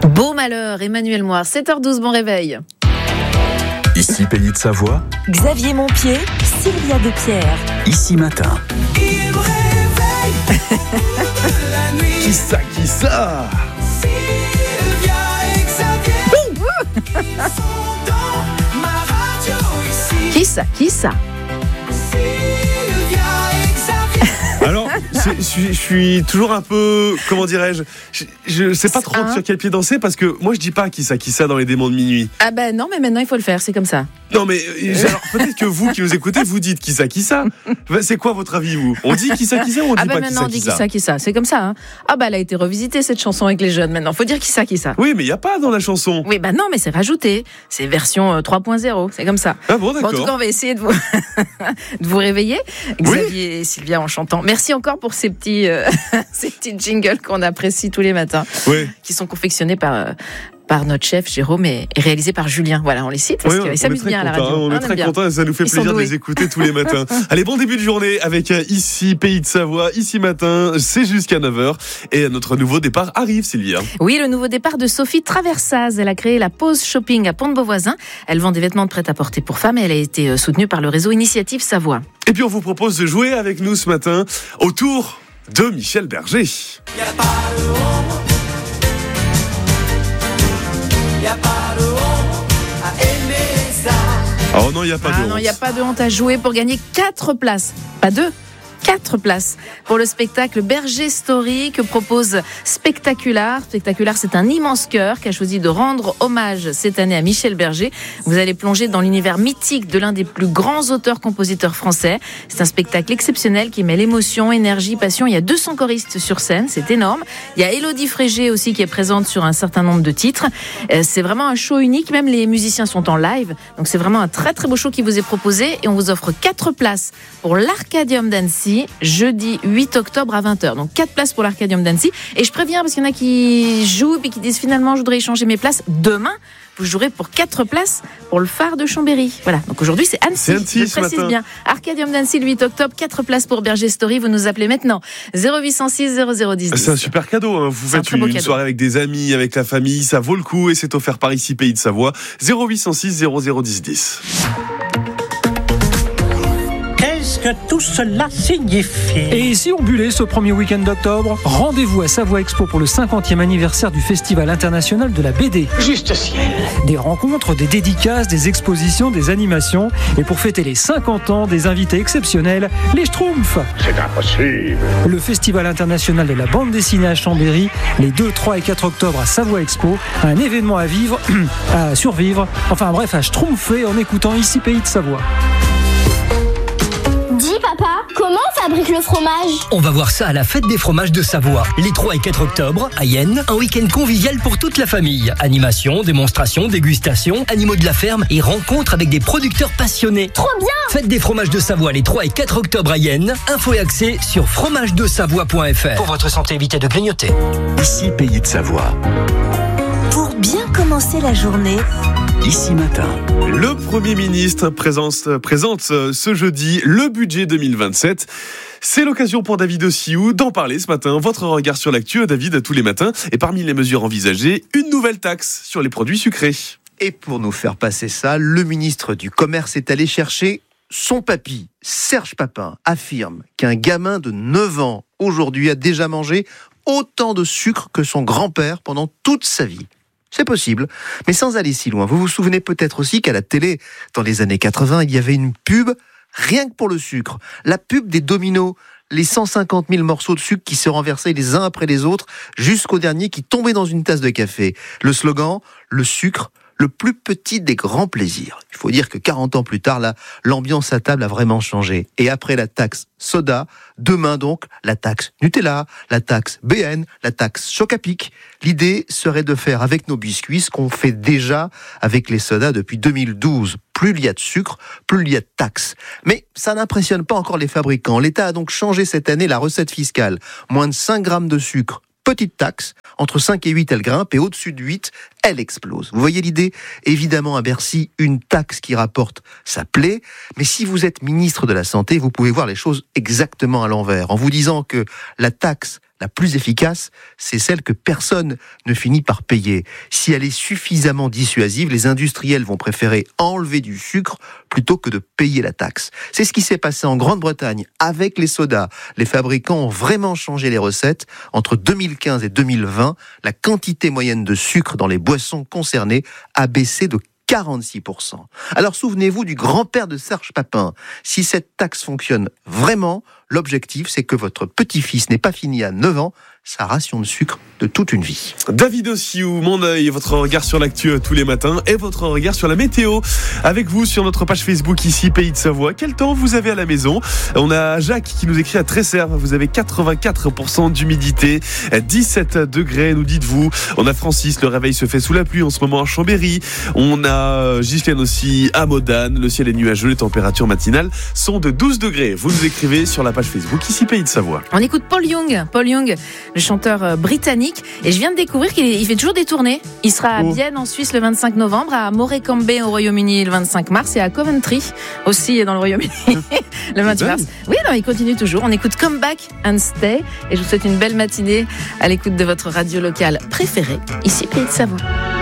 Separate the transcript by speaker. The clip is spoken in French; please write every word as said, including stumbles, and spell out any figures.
Speaker 1: Beau malheur, Emmanuel Moir, sept heures douze, bon réveil.
Speaker 2: Ici Pays de Savoie,
Speaker 3: Xavier Montpied, Sylvia Depierre.
Speaker 2: Ici Matin.
Speaker 4: Il me réveille la nuit.
Speaker 2: Qui ça, qui ça?
Speaker 4: Sylvia et Xavier. Ils sont dans ma radio ici.
Speaker 1: Qui ça, qui ça?
Speaker 4: Sylvia et Xavier.
Speaker 5: Alors, c'est- je suis- je suis toujours un peu, comment dirais-je, je, je sais pas trop
Speaker 1: Hein
Speaker 5: sur quel pied danser parce que moi je dis pas qui ça, qui ça dans les démons de minuit.
Speaker 1: Ah ben non, mais maintenant il faut le faire, c'est comme ça.
Speaker 5: Non mais euh, alors peut-être que vous qui nous écoutez, vous dites qui ça, qui ça. Bah, c'est quoi votre avis vous? On dit qui ça, qui ça ou on dit
Speaker 1: Ah ben
Speaker 5: pas qui
Speaker 1: maintenant
Speaker 5: ça,
Speaker 1: on dit
Speaker 5: qui
Speaker 1: qui
Speaker 5: ça?
Speaker 1: ça, qui ça, c'est comme ça. Hein. Ah ben elle a été revisitée cette chanson avec les jeunes maintenant, faut dire qui ça, qui ça.
Speaker 5: Oui, mais il y a pas dans la chanson.
Speaker 1: Oui, ben non, mais c'est rajouté. C'est version euh, trois point zéro, c'est comme ça.
Speaker 5: Ah bon,
Speaker 1: Bon, en tout cas,
Speaker 5: d'accord.
Speaker 1: on va essayer de vous, de vous réveiller, Xavier et Sylvia, en chantant. Merci encore pour ces petits, euh, ces petits jingles qu'on apprécie tous les matins,
Speaker 5: Oui.
Speaker 1: qui sont confectionnés par, euh, par notre chef Jérôme et, et réalisés par Julien. Voilà, on les cite parce
Speaker 5: Oui,
Speaker 1: qu'ils
Speaker 5: on est
Speaker 1: s'amusent
Speaker 5: très
Speaker 1: bien à la
Speaker 5: contents,
Speaker 1: radio.
Speaker 5: hein, on est
Speaker 1: aime
Speaker 5: très
Speaker 1: bien.
Speaker 5: contents et ça nous fait
Speaker 1: Ils sont
Speaker 5: plaisir de les
Speaker 1: doués.
Speaker 5: écouter tous les matins. Allez, bon début de journée avec euh, Ici Pays de Savoie, Ici Matin, c'est jusqu'à neuf heures et notre nouveau départ arrive, Sylvia.
Speaker 1: Oui, le nouveau départ de Sophie Traversaz. Elle a créé la Pause Shopping à Pont-de-Beauvoisin. Elle vend des vêtements de prêt-à-porter pour femmes et elle a été euh, soutenue par le réseau Initiative Savoie.
Speaker 5: Et puis on vous propose de jouer avec nous ce matin autour de Michel Berger.
Speaker 4: Y a pas de honte. Y a pas de honte à aimer ça.
Speaker 5: Oh non, il n'y a pas
Speaker 1: Ah
Speaker 5: de
Speaker 1: non,
Speaker 5: honte.
Speaker 1: il n'y a pas de honte à jouer pour gagner quatre places. Pas deux. Quatre places pour le spectacle Berger Story que propose Spectacular. Spectacular, c'est un immense chœur qui a choisi de rendre hommage cette année à Michel Berger. Vous allez plonger dans l'univers mythique de l'un des plus grands auteurs-compositeurs français. C'est un spectacle exceptionnel qui met l'émotion, énergie, passion. Il y a deux cents choristes sur scène, c'est énorme. Il y a Élodie Frégé aussi qui est présente sur un certain nombre de titres. Euh, C'est vraiment un show unique, même les musiciens sont en live. Donc c'est vraiment un très très beau show qui vous est proposé et on vous offre quatre places pour l'Arcadium d'Annecy jeudi huit octobre à vingt heures. Donc quatre places pour l'Arcadium d'Annecy. Et je préviens parce qu'il y en a qui jouent et qui disent finalement je voudrais échanger mes places. Demain, vous jouerez pour quatre places pour le phare de Chambéry. Voilà. Donc aujourd'hui c'est Annecy.
Speaker 5: C'est Annecy,
Speaker 1: je
Speaker 5: ce
Speaker 1: précise
Speaker 5: matin.
Speaker 1: bien. Arcadium d'Annecy le huit octobre, quatre places pour Berger Story. Vous nous appelez maintenant zéro huit zéro six zéro zéro dix.
Speaker 5: C'est un super cadeau, hein. Vous
Speaker 1: C'est un
Speaker 5: faites
Speaker 1: très
Speaker 5: une,
Speaker 1: beau
Speaker 5: une
Speaker 1: cadeau.
Speaker 5: soirée avec des amis, avec la famille, ça vaut le coup et c'est offert par Ici Pays de Savoie. zéro huit cent six zéro zéro dix dix.
Speaker 6: Qu'est-ce que tout cela signifie?
Speaker 7: Et si on bullait ce premier week-end d'octobre, rendez-vous à Savoie Expo pour le cinquantième anniversaire du Festival international de la B D.
Speaker 6: Juste ciel.
Speaker 7: Des rencontres, des dédicaces, des expositions, des animations. Et pour fêter les cinquante ans, des invités exceptionnels, les Schtroumpfs.
Speaker 6: C'est impossible.
Speaker 7: Le Festival international de la bande dessinée à Chambéry, les deux, trois et quatre octobre à Savoie Expo. Un événement à vivre, à survivre. Enfin bref, à schtroumpfer en écoutant Ici Pays de Savoie.
Speaker 8: Dis papa, comment on fabrique le fromage?
Speaker 9: On va voir ça à la fête des fromages de Savoie. Les trois et quatre octobre, à Yenne, un week-end convivial pour toute la famille. Animation, démonstration, dégustation, animaux de la ferme et rencontres avec des producteurs passionnés.
Speaker 8: Trop bien!
Speaker 9: Fête des fromages de Savoie les trois et quatre octobre à Yenne. Info et accès sur fromage de savoie point f r.
Speaker 6: Pour votre santé, évitez de grignoter.
Speaker 2: Ici Pays de Savoie,
Speaker 3: Pour bien commencer la journée,
Speaker 2: Ici Matin.
Speaker 5: Le Premier ministre présente, présente ce jeudi le budget deux mille vingt-sept. C'est l'occasion pour David Ossiou d'en parler ce matin. Votre regard sur l'actu, David, tous les matins. Et parmi les mesures envisagées, une nouvelle taxe sur les produits sucrés.
Speaker 10: Et pour nous faire passer ça, le ministre du Commerce est allé chercher son papy. Serge Papin affirme qu'un gamin de neuf ans aujourd'hui a déjà mangé autant de sucre que son grand-père pendant toute sa vie. C'est possible, mais sans aller si loin. Vous vous souvenez peut-être aussi qu'à la télé, dans les années quatre-vingts, il y avait une pub rien que pour le sucre. La pub des Dominos, les cent cinquante mille morceaux de sucre qui se renversaient les uns après les autres, jusqu'au dernier qui tombait dans une tasse de café. Le slogan, le sucre, le plus petit des grands plaisirs. Il faut dire que quarante ans plus tard, là, l'ambiance à table a vraiment changé. Et après la taxe soda, demain donc, la taxe Nutella, la taxe B N, la taxe Choc-à-Pic. L'idée serait de faire avec nos biscuits ce qu'on fait déjà avec les sodas depuis deux mille douze. Plus il y a de sucre, plus il y a de taxes. Mais ça n'impressionne pas encore les fabricants. L'État a donc changé cette année la recette fiscale. Moins de cinq grammes de sucre, petite taxe. Entre cinq et huit, elle grimpe, et au-dessus de huit, elle explose. Vous voyez l'idée? Évidemment, à Bercy, une taxe qui rapporte, ça plaît. Mais si vous êtes ministre de la Santé, vous pouvez voir les choses exactement à l'envers, en vous disant que la taxe la plus efficace, c'est celle que personne ne finit par payer. Si elle est suffisamment dissuasive, les industriels vont préférer enlever du sucre plutôt que de payer la taxe. C'est ce qui s'est passé en Grande-Bretagne avec les sodas. Les fabricants ont vraiment changé les recettes. Entre deux mille quinze et deux mille vingt, la quantité moyenne de sucre dans les boissons concernées a baissé de quarante-six pour cent. Alors souvenez-vous du grand-père de Serge Papin. Si cette taxe fonctionne vraiment, l'objectif c'est que votre petit-fils n'ait pas fini à neuf ans sa ration de sucre de toute une vie.
Speaker 5: David Ossiou, mon œil, votre regard sur l'actu tous les matins et votre regard sur la météo. Avec vous sur notre page Facebook ici, Pays de Savoie. Quel temps vous avez à la maison ? On a Jacques qui nous écrit à Tresserre. Vous avez quatre-vingt-quatre pour cent d'humidité, dix-sept degrés, nous dites-vous. On a Francis, le réveil se fait sous la pluie en ce moment à Chambéry. On a Ghislaine aussi à Modane. Le ciel est nuageux, les températures matinales sont de douze degrés. Vous nous écrivez sur la page Facebook ici, Pays de Savoie.
Speaker 1: On écoute Paul Young. Paul Young, le chanteur britannique. Et je viens de découvrir qu'il il fait toujours des tournées. Il sera à
Speaker 5: Oh.
Speaker 1: Vienne en Suisse le vingt-cinq novembre, à Morecambe au Royaume-Uni le vingt-cinq mars et à Coventry aussi dans le Royaume-Uni le vingt-huit mars. Oui, non, il continue toujours. On écoute Come Back and Stay. Et je vous souhaite une belle matinée à l'écoute de votre radio locale préférée, ici Pays de Savoie.